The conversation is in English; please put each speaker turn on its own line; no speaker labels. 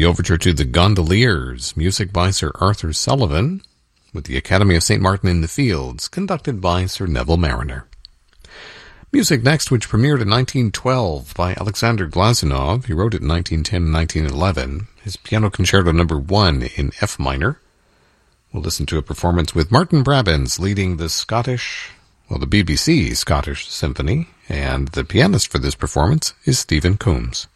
the overture to The Gondoliers, music by Sir Arthur Sullivan, with the Academy of St. Martin in the Fields, conducted by Sir Neville Marriner. Music next, which premiered in 1912 by Alexander Glazunov. He wrote it in 1910 and 1911. His Piano Concerto No. 1 in F minor. We'll listen to a performance with Martin Brabants leading the BBC Scottish Symphony, and the pianist for this performance is Stephen Coombs.